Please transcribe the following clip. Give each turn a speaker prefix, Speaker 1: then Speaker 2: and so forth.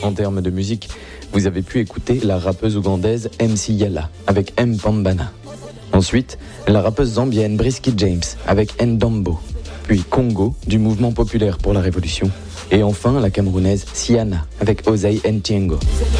Speaker 1: En termes de musique, vous avez pu écouter la rappeuse ougandaise MC Yala avec M Pambana. Ensuite, la rappeuse zambienne Brisky James avec Ndambo. Puis Congo, du mouvement populaire pour la révolution. Et enfin, la camerounaise Siana avec Osei Ntiengo.